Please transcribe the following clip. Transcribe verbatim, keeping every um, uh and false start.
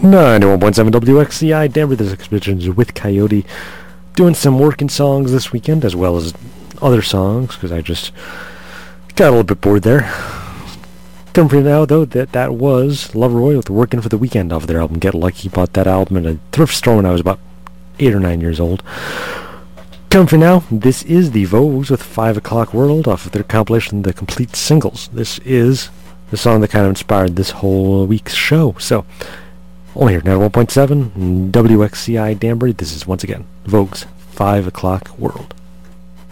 ninety-one point seven W X C I Denver, this expeditions with Coyote, doing some working songs this weekend as well as other songs because I just got a little bit bored there. Coming for you now though, that that was Loveroy with Working for the Weekend off their album Get Lucky. Bought that album at a thrift store when I was about eight or nine years old. Coming for now, this is the Vogues with Five O'Clock World off of their compilation The Complete Singles. This is the song that kind of inspired this whole week's show. So, only here, ninety-one point seven W X C I Danbury. This is once again Vogue's Five O'Clock World.